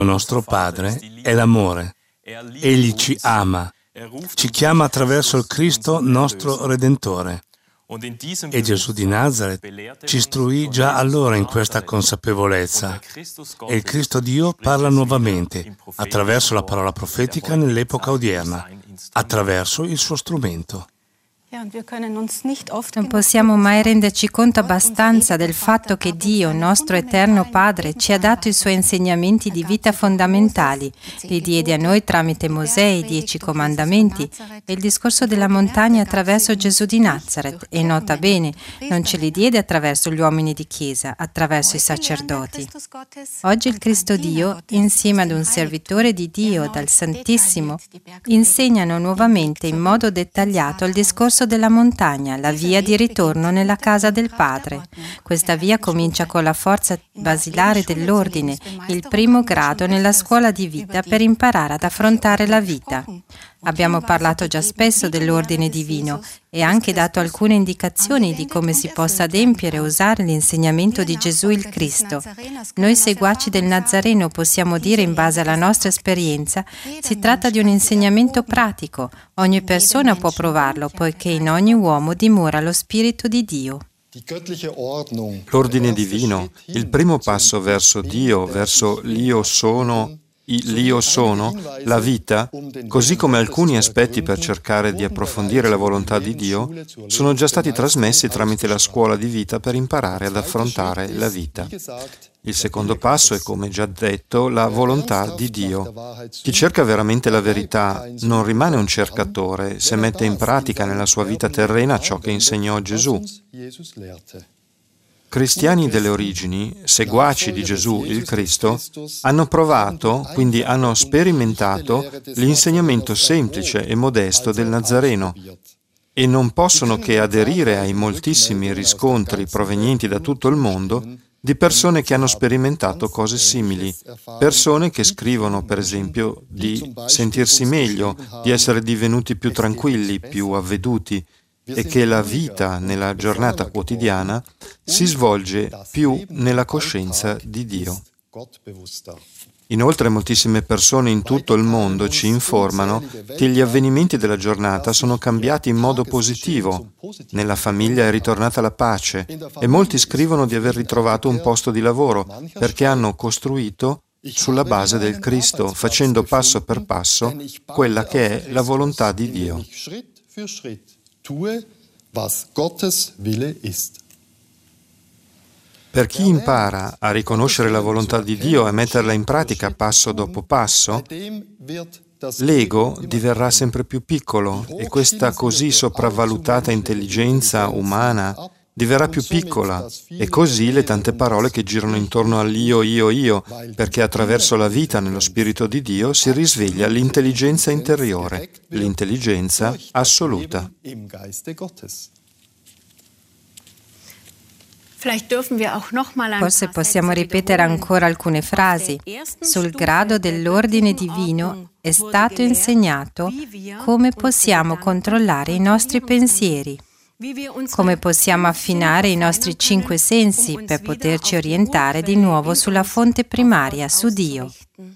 nostro Padre è l'amore. Egli ci ama, ci chiama attraverso il Cristo nostro Redentore. E Gesù di Nazaret ci istruì già allora in questa consapevolezza. E il Cristo Dio parla nuovamente, attraverso la parola profetica nell'epoca odierna, attraverso il suo strumento. Non possiamo mai renderci conto abbastanza del fatto che Dio, nostro eterno Padre, ci ha dato i suoi insegnamenti di vita fondamentali. Li diede a noi tramite Mosè, i 10 comandamenti e il discorso della montagna attraverso Gesù di Nazaret. E nota bene, non ce li diede attraverso gli uomini di Chiesa, attraverso i sacerdoti. Oggi il Cristo Dio, insieme ad un servitore di Dio dal Santissimo, insegnano nuovamente in modo dettagliato il discorso della montagna, la via di ritorno nella casa del Padre. Questa via comincia con la forza basilare dell'ordine, il primo grado nella scuola di vita per imparare ad affrontare la vita. Abbiamo parlato già spesso dell'ordine divino e anche dato alcune indicazioni di come si possa adempiere e usare l'insegnamento di Gesù il Cristo. Noi seguaci del Nazareno possiamo dire in base alla nostra esperienza, si tratta di un insegnamento pratico. Ogni persona può provarlo, poiché in ogni uomo dimora lo Spirito di Dio. L'ordine divino, il primo passo verso Dio, verso l'Io sono, la vita, così come alcuni aspetti per cercare di approfondire la volontà di Dio, sono già stati trasmessi tramite la scuola di vita per imparare ad affrontare la vita. Il secondo passo è, come già detto, la volontà di Dio. Chi cerca veramente la verità non rimane un cercatore se mette in pratica nella sua vita terrena ciò che insegnò Gesù. Cristiani delle origini, seguaci di Gesù il Cristo, hanno provato, quindi hanno sperimentato l'insegnamento semplice e modesto del Nazareno e non possono che aderire ai moltissimi riscontri provenienti da tutto il mondo di persone che hanno sperimentato cose simili, persone che scrivono, per esempio, di sentirsi meglio, di essere divenuti più tranquilli, più avveduti, e che la vita nella giornata quotidiana si svolge più nella coscienza di Dio. Inoltre moltissime persone in tutto il mondo ci informano che gli avvenimenti della giornata sono cambiati in modo positivo. Nella famiglia è ritornata la pace e molti scrivono di aver ritrovato un posto di lavoro perché hanno costruito sulla base del Cristo, facendo passo per passo quella che è la volontà di Dio. Per chi impara a riconoscere la volontà di Dio e metterla in pratica passo dopo passo, l'ego diverrà sempre più piccolo e questa così sopravvalutata intelligenza umana diverrà più piccola e così le tante parole che girano intorno all'io, perché attraverso la vita nello Spirito di Dio si risveglia l'intelligenza interiore, l'intelligenza assoluta. Forse possiamo ripetere ancora alcune frasi. Sul grado dell'ordine divino è stato insegnato come possiamo controllare i nostri pensieri, come possiamo affinare i nostri 5 sensi per poterci orientare di nuovo sulla fonte primaria, su Dio.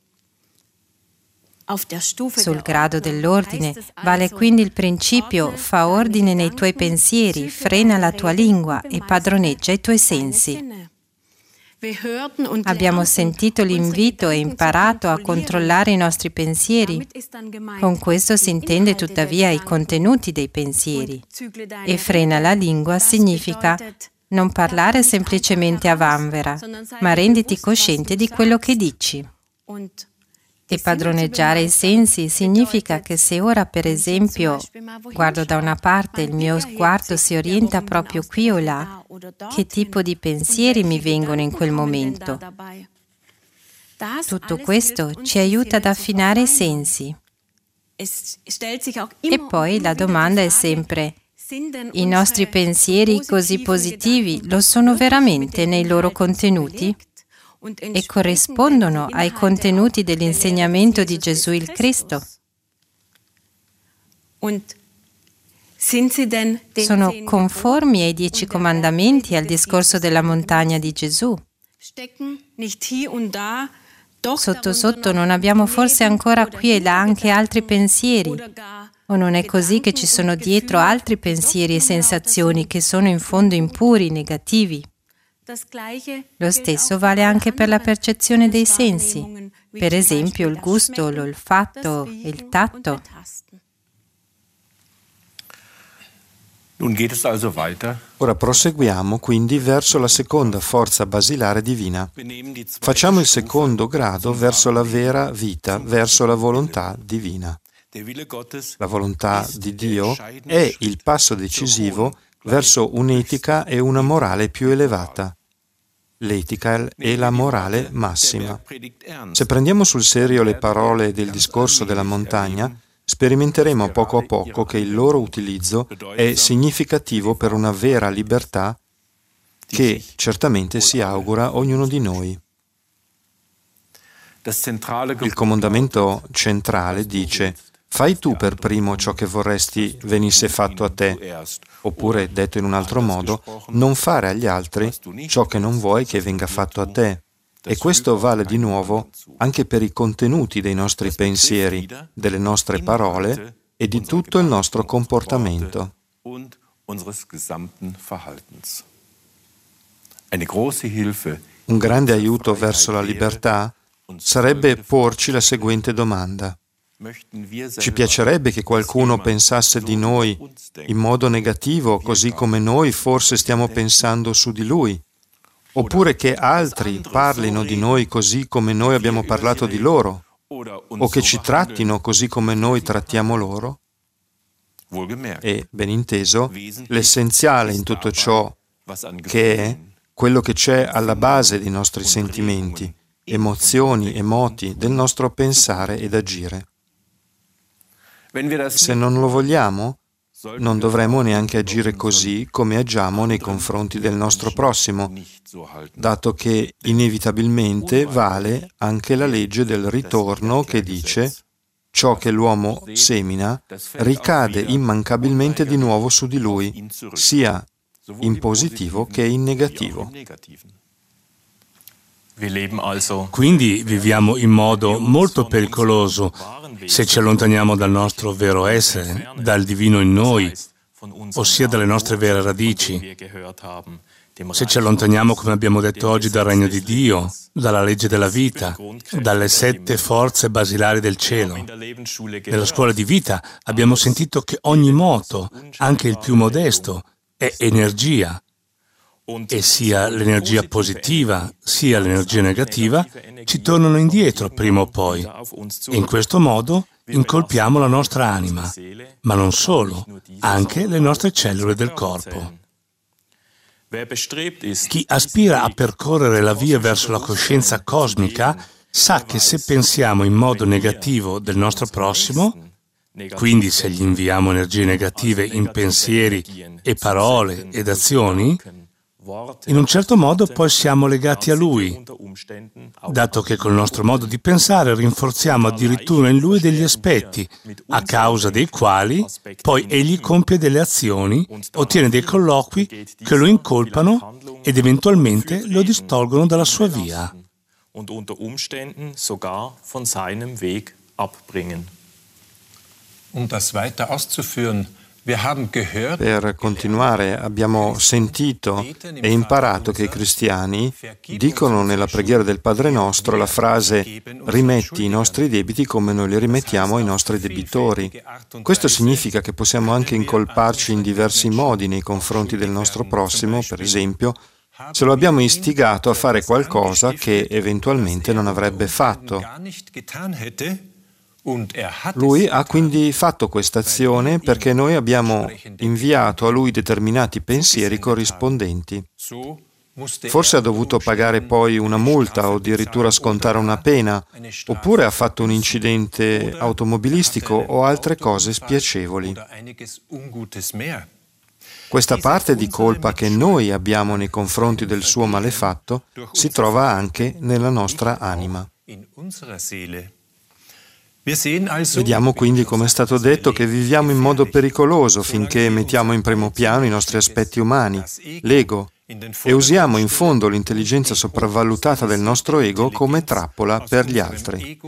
Sul grado dell'ordine vale quindi il principio fa ordine nei tuoi pensieri, frena la tua lingua e padroneggia i tuoi sensi. Abbiamo sentito l'invito e imparato a controllare i nostri pensieri. Con questo si intende tuttavia i contenuti dei pensieri. E frena la lingua significa non parlare semplicemente a vanvera, ma renditi cosciente di quello che dici. E padroneggiare i sensi significa che se ora, per esempio, guardo da una parte e il mio sguardo si orienta proprio qui o là, che tipo di pensieri mi vengono in quel momento? Tutto questo ci aiuta ad affinare i sensi. E poi la domanda è sempre: i nostri pensieri così positivi lo sono veramente nei loro contenuti? E corrispondono ai contenuti dell'insegnamento di Gesù il Cristo? Sono conformi ai 10 comandamenti e al discorso della montagna di Gesù? Sotto sotto non abbiamo forse ancora qui e là anche altri pensieri? O non è così che ci sono dietro altri pensieri e sensazioni che sono in fondo impuri, negativi? Lo stesso vale anche per la percezione dei sensi, per esempio il gusto, l'olfatto e il tatto. Ora proseguiamo quindi verso la seconda forza basilare divina. Facciamo il secondo grado verso la vera vita, verso la volontà divina. La volontà di Dio è il passo decisivo verso un'etica e una morale più elevata. L'etica è la morale massima. Se prendiamo sul serio le parole del discorso della montagna, sperimenteremo poco a poco che il loro utilizzo è significativo per una vera libertà che certamente si augura ognuno di noi. Il comandamento centrale dice: fai tu per primo ciò che vorresti venisse fatto a te, oppure, detto in un altro modo, non fare agli altri ciò che non vuoi che venga fatto a te. E questo vale di nuovo anche per i contenuti dei nostri pensieri, delle nostre parole e di tutto il nostro comportamento. Un grande aiuto verso la libertà sarebbe porci la seguente domanda. Ci piacerebbe che qualcuno pensasse di noi in modo negativo, così come noi forse stiamo pensando su di lui? Oppure che altri parlino di noi così come noi abbiamo parlato di loro? O che ci trattino così come noi trattiamo loro? E, ben inteso, l'essenziale in tutto ciò che è quello che c'è alla base dei nostri sentimenti, emozioni e moti del nostro pensare ed agire. Se non lo vogliamo, non dovremmo neanche agire così come agiamo nei confronti del nostro prossimo, dato che inevitabilmente vale anche la legge del ritorno che dice: ciò che l'uomo semina ricade immancabilmente di nuovo su di lui, sia in positivo che in negativo. Quindi viviamo in modo molto pericoloso se ci allontaniamo dal nostro vero essere, dal divino in noi, ossia dalle nostre vere radici. Se ci allontaniamo, come abbiamo detto oggi, dal regno di Dio, dalla legge della vita, dalle 7 forze basilari del cielo. Nella scuola di vita abbiamo sentito che ogni moto, anche il più modesto, è energia. E sia l'energia positiva sia l'energia negativa ci tornano indietro prima o poi. E in questo modo incolpiamo la nostra anima, ma non solo, anche le nostre cellule del corpo. Chi aspira a percorrere la via verso la coscienza cosmica sa che se pensiamo in modo negativo del nostro prossimo, quindi se gli inviamo energie negative in pensieri e parole ed azioni, in un certo modo poi siamo legati a Lui, dato che col nostro modo di pensare rinforziamo addirittura in Lui degli aspetti, a causa dei quali poi Egli compie delle azioni, ottiene dei colloqui che lo incolpano ed eventualmente lo distolgono dalla sua via. Um das weiter auszuführen, per continuare, abbiamo sentito e imparato che i cristiani dicono nella preghiera del Padre Nostro la frase «rimetti i nostri debiti come noi li rimettiamo ai nostri debitori». Questo significa che possiamo anche incolparci in diversi modi nei confronti del nostro prossimo, per esempio, se lo abbiamo istigato a fare qualcosa che eventualmente non avrebbe fatto. Lui ha quindi fatto questa azione perché noi abbiamo inviato a lui determinati pensieri corrispondenti. Forse ha dovuto pagare poi una multa o addirittura scontare una pena, oppure ha fatto un incidente automobilistico o altre cose spiacevoli. Questa parte di colpa che noi abbiamo nei confronti del suo malefatto si trova anche nella nostra anima. Vediamo quindi, come è stato detto, che viviamo in modo pericoloso finché mettiamo in primo piano i nostri aspetti umani, l'ego, e usiamo in fondo l'intelligenza sopravvalutata del nostro ego come trappola per gli altri.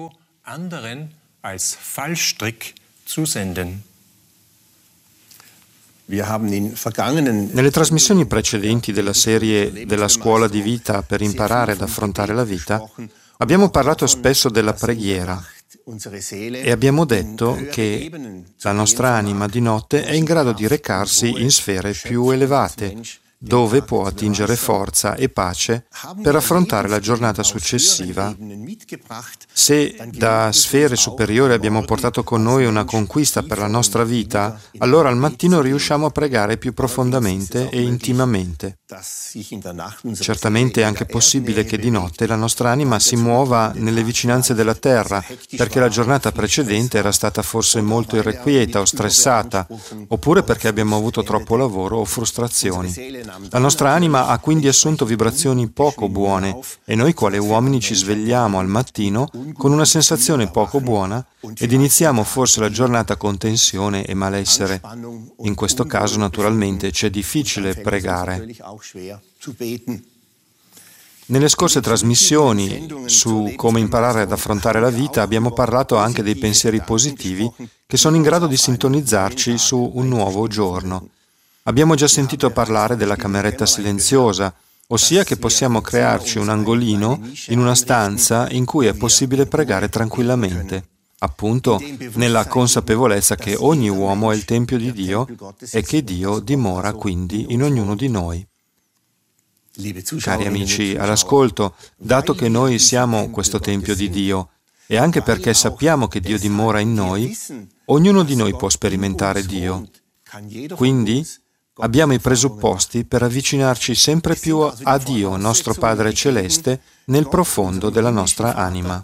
Nelle trasmissioni precedenti della serie della scuola di vita per imparare ad affrontare la vita, abbiamo parlato spesso della preghiera e abbiamo detto che la nostra anima di notte è in grado di recarsi in sfere più elevate, dove può attingere forza e pace per affrontare la giornata successiva. Se da sfere superiori abbiamo portato con noi una conquista per la nostra vita, allora al mattino riusciamo a pregare più profondamente e intimamente. Certamente è anche possibile che di notte la nostra anima si muova nelle vicinanze della terra, perché la giornata precedente era stata forse molto irrequieta o stressata, oppure perché abbiamo avuto troppo lavoro o frustrazioni. La nostra anima ha quindi assunto vibrazioni poco buone e noi quali uomini ci svegliamo al mattino con una sensazione poco buona ed iniziamo forse la giornata con tensione e malessere. In questo caso naturalmente c'è difficile pregare. Nelle scorse trasmissioni su come imparare ad affrontare la vita abbiamo parlato anche dei pensieri positivi che sono in grado di sintonizzarci su un nuovo giorno. Abbiamo già sentito parlare della cameretta silenziosa, ossia che possiamo crearci un angolino in una stanza in cui è possibile pregare tranquillamente, appunto nella consapevolezza che ogni uomo è il tempio di Dio e che Dio dimora quindi in ognuno di noi. Cari amici all'ascolto, dato che noi siamo questo tempio di Dio e anche perché sappiamo che Dio dimora in noi, ognuno di noi può sperimentare Dio. Quindi abbiamo i presupposti per avvicinarci sempre più a Dio, nostro Padre Celeste, nel profondo della nostra anima.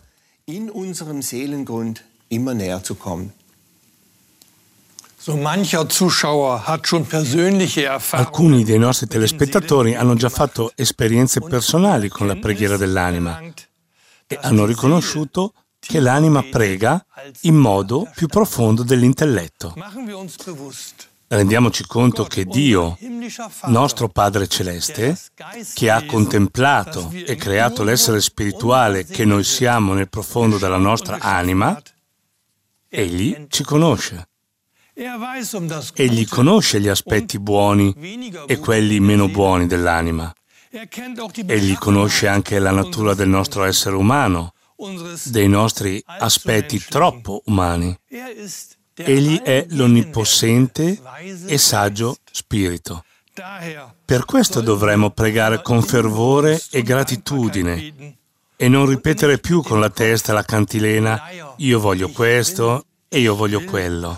Alcuni dei nostri telespettatori hanno già fatto esperienze personali con la preghiera dell'anima e hanno riconosciuto che l'anima prega in modo più profondo dell'intelletto. Rendiamoci conto che Dio, nostro Padre Celeste, che ha contemplato e creato l'essere spirituale che noi siamo nel profondo della nostra anima, Egli ci conosce. Egli conosce gli aspetti buoni e quelli meno buoni dell'anima. Egli conosce anche la natura del nostro essere umano, dei nostri aspetti troppo umani. Egli è l'onnipossente e saggio spirito. Per questo dovremo pregare con fervore e gratitudine e non ripetere più con la testa la cantilena «io voglio questo e io voglio quello».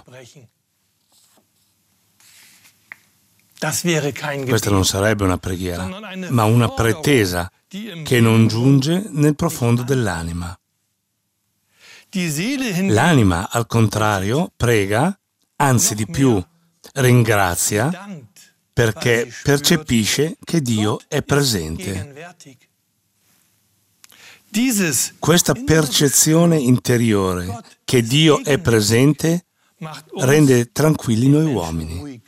Questa non sarebbe una preghiera, ma una pretesa che non giunge nel profondo dell'anima. L'anima, al contrario, prega, anzi di più, ringrazia, perché percepisce che Dio è presente. Questa percezione interiore che Dio è presente rende tranquilli noi uomini.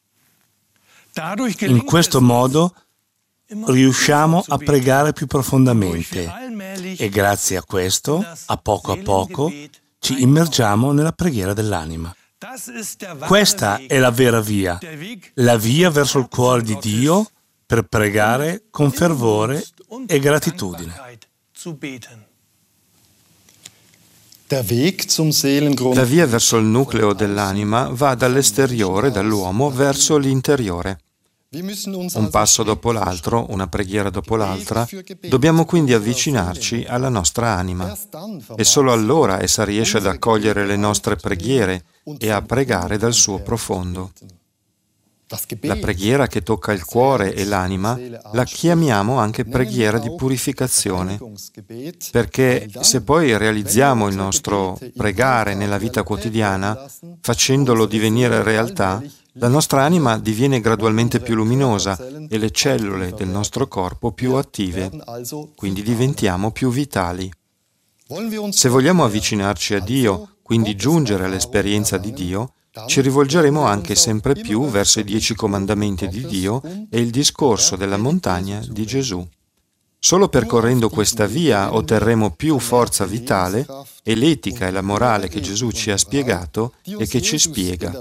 In questo modo riusciamo a pregare più profondamente e grazie a questo, a poco, ci immergiamo nella preghiera dell'anima. Questa è la vera via, la via verso il cuore di Dio per pregare con fervore e gratitudine. La via verso il nucleo dell'anima va dall'esteriore, dall'uomo, verso l'interiore. Un passo dopo l'altro, una preghiera dopo l'altra, dobbiamo quindi avvicinarci alla nostra anima e solo allora essa riesce ad accogliere le nostre preghiere e a pregare dal suo profondo. La preghiera che tocca il cuore e l'anima la chiamiamo anche preghiera di purificazione, perché se poi realizziamo il nostro pregare nella vita quotidiana, facendolo divenire realtà, la nostra anima diviene gradualmente più luminosa e le cellule del nostro corpo più attive, quindi diventiamo più vitali. Se vogliamo avvicinarci a Dio, quindi giungere all'esperienza di Dio, ci rivolgeremo anche sempre più verso i 10 comandamenti di Dio e il discorso della montagna di Gesù. Solo percorrendo questa via otterremo più forza vitale e l'etica e la morale che Gesù ci ha spiegato e che ci spiega.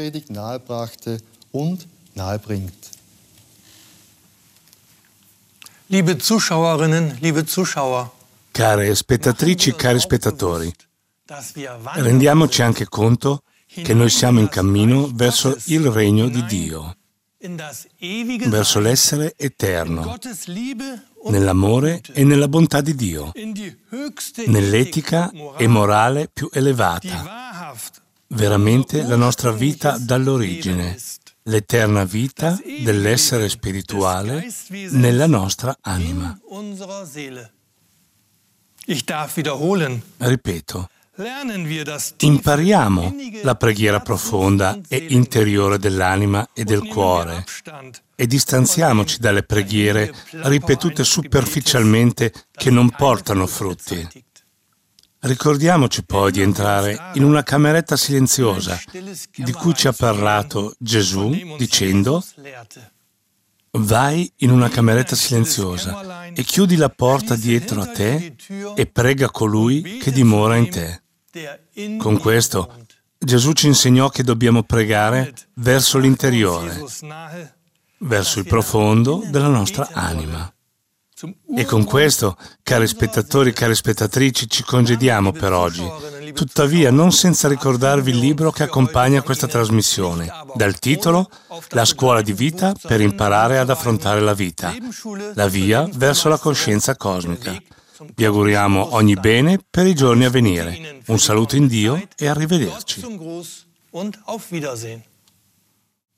Liebe Zuschauerinnen, liebe Zuschauer, Care spettatrici, cari spettatori, rendiamoci anche conto che noi siamo in cammino verso il regno di Dio, verso l'essere eterno, nell'amore e nella bontà di Dio, nell'etica e morale più elevata, veramente la nostra vita dall'origine, l'eterna vita dell'essere spirituale nella nostra anima. Ripeto, impariamo la preghiera profonda e interiore dell'anima e del cuore e distanziamoci dalle preghiere ripetute superficialmente che non portano frutti. Ricordiamoci poi di entrare in una cameretta silenziosa di cui ci ha parlato Gesù dicendo: vai in una cameretta silenziosa e chiudi la porta dietro a te e prega colui che dimora in te. Con questo Gesù ci insegnò che dobbiamo pregare verso l'interiore, verso il profondo della nostra anima. E con questo, cari spettatori, cari spettatrici, ci congediamo per oggi. Tuttavia, non senza ricordarvi il libro che accompagna questa trasmissione, dal titolo La scuola di vita per imparare ad affrontare la vita, la via verso la coscienza cosmica. Vi auguriamo ogni bene per i giorni a venire. Un saluto in Dio e arrivederci.